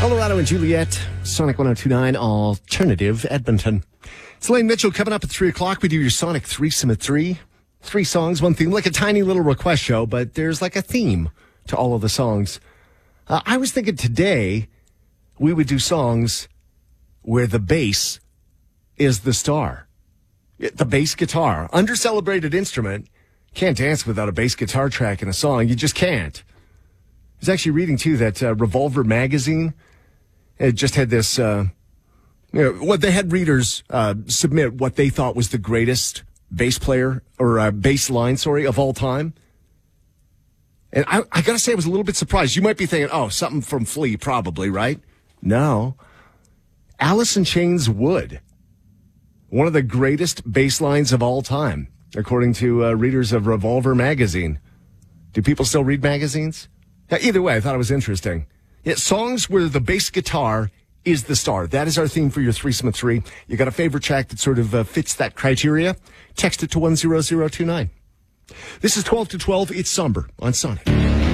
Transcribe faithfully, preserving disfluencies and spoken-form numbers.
Colorado and Juliet, Sonic one oh two point nine, Alternative Edmonton. It's Lane Mitchell coming up at three o'clock. We do your Sonic threesome at three. Three songs, one theme, like a tiny little request show, but there's like a theme to all of the songs. Uh, I was thinking today we would do songs where the bass is the star. The bass guitar, under-celebrated instrument. Can't dance without a bass guitar track in a song. You just can't. I was actually reading, too, that uh, Revolver magazine it just had this, uh, you know, what they had readers uh, submit what they thought was the greatest bass player or uh, bass line, sorry, of all time. And I, I got to say, I was a little bit surprised. You might be thinking, oh, something from Flea, probably, right? No. Alice in Chains Wood. One of the greatest bass lines of all time, according to uh, readers of Revolver magazine. Do people still read magazines? Yeah, either way, I thought it was interesting. Yeah, songs where the bass guitar is the star. That is our theme for your threesome of three. You got a favorite track that sort of uh, fits that criteria? Text it to one zero zero two nine. This is twelve to twelve. It's Somber on Sonic.